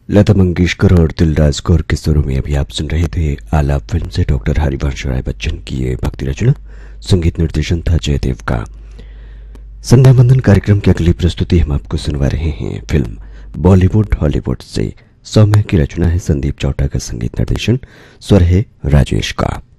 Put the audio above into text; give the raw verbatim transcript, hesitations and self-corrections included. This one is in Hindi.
लता मंगेशकर और दिलराज कौर के स्वरों में अभी आप सुन रहे थे आलाप फिल्म से डॉक्टर हरिवंश राय बच्चन की ये भक्ति रचना। संगीत निर्देशन था जयदेव का। संध्या बंधन कार्यक्रम की अगली प्रस्तुति हम आपको सुनवा रहे हैं फिल्म बॉलीवुड हॉलीवुड से। सौम्य की रचना है, संदीप चौटा का संगीत निर्देशन, स्वर है राजेश का।